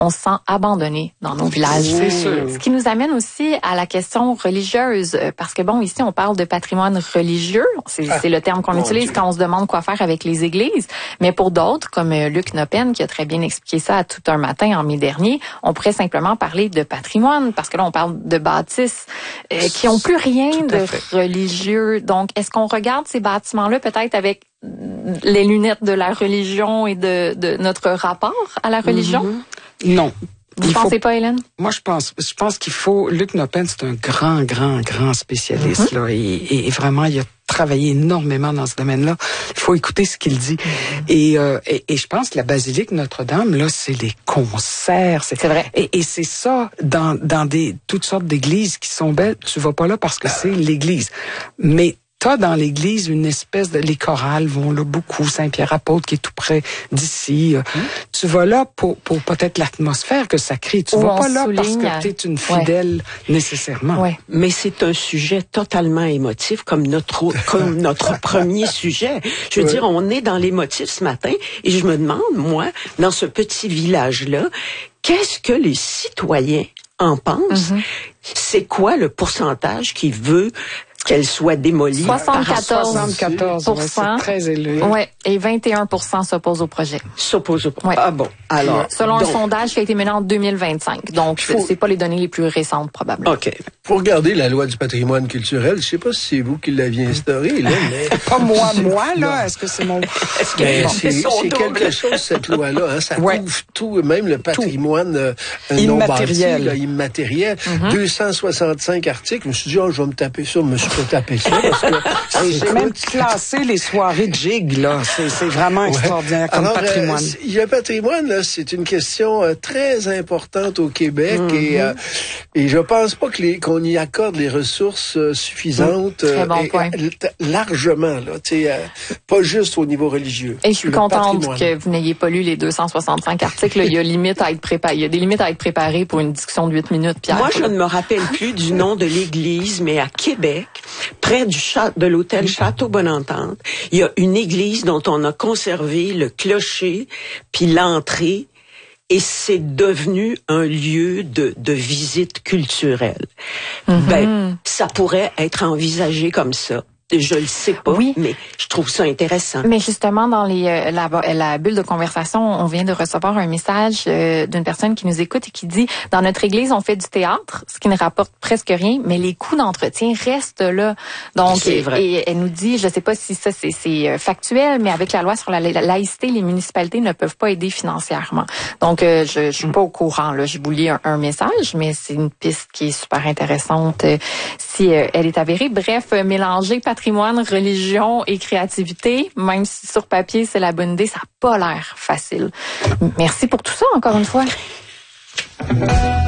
on se sent abandonné dans nos villages. C'est sûr. Ce qui nous amène aussi à la question religieuse, parce que bon, ici, on parle de patrimoine religieux. C'est le terme qu'on utilise quand on se demande quoi faire avec les églises. Mais pour d'autres, comme Luc Noppen, qui a très bien expliqué ça à Tout un matin en mai dernier, on pourrait simplement parler de patrimoine, parce que là, on parle de bâtisses qui ont plus rien de religieux. Donc, est-ce qu'on regarde ces bâtiments-là peut-être avec les lunettes de la religion et de notre rapport à la religion? Non. Vous pensez pas, Hélène? Moi, je pense qu'il faut... Luc Noppen, c'est un grand spécialiste, là. Et vraiment, il a travaillé énormément dans ce domaine-là. Il faut écouter ce qu'il dit. Et je pense que la basilique Notre-Dame, là, c'est les concerts. C'est vrai. Et c'est ça, dans toutes sortes d'églises qui sont belles. Tu vas pas là parce que c'est l'église. Mais t'as dans l'église une espèce de... Les chorales vont là beaucoup. Saint-Pierre-Apôtre qui est tout près d'ici. Tu vas là pour peut-être l'atmosphère que ça crée. Tu vas pas là parce que t'es une fidèle nécessairement. Ouais. Mais c'est un sujet totalement émotif comme notre premier sujet. Je veux dire, on est dans l'émotif ce matin et je me demande, moi, dans ce petit village-là, qu'est-ce que les citoyens en pensent? C'est quoi le pourcentage qui veut qu'elle soit démolie? 74%. C'est très élevé. Ouais, et 21% s'opposent au projet. S'opposent au projet. Ah bon, alors... Selon un sondage qui a été mené en 2025. Donc, c'est pas les données les plus récentes, probablement. OK. Pour regarder la loi du patrimoine culturel, je sais pas si c'est vous qui l'aviez instaurée, là, mais... Pas moi, là. Est-ce que c'est mon... C'est quelque chose, cette loi-là. Hein? Ça couvre tout, même le patrimoine immatériel. Non-bâti, immatériel. 265 articles. Je me suis dit, je vais me taper ça. Je me suis pas tapé ça. Parce que j'ai même classé les soirées de gig, là. C'est vraiment extraordinaire comme patrimoine. Le patrimoine, là, c'est une question très importante au Québec et je pense pas qu'on y accorde les ressources suffisantes. Très bon point. Largement, là. Pas juste au niveau religieux. Et je suis contente que vous n'ayez pas lu les 265 articles. Il y a limite à être préparé. Il y a des limites à être préparées pour une discussion de 8 minutes, Pierre. Moi, je ne me rappelle plus du nom de l'église, mais à Québec, près de l'hôtel Château Bonne-Entente, il y a une église dont on a conservé le clocher puis l'entrée et c'est devenu un lieu de visite culturelle. Ben, ça pourrait être envisagé comme ça. Je le sais pas, mais je trouve ça intéressant. Mais justement, dans la bulle de conversation, on vient de recevoir un message d'une personne qui nous écoute et qui dit « Dans notre église, on fait du théâtre, ce qui ne rapporte presque rien, mais les coûts d'entretien restent là. » Donc, c'est vrai. Et elle nous dit, je sais pas si ça c'est factuel, mais avec la loi sur la laïcité, les municipalités ne peuvent pas aider financièrement. Donc, je suis pas au courant. Là, je vous lis un message, mais c'est une piste qui est super intéressante si elle est avérée. Bref, mélanger patrimoine, religion et créativité, même si sur papier c'est la bonne idée, ça n'a pas l'air facile. Merci pour tout ça, encore une fois.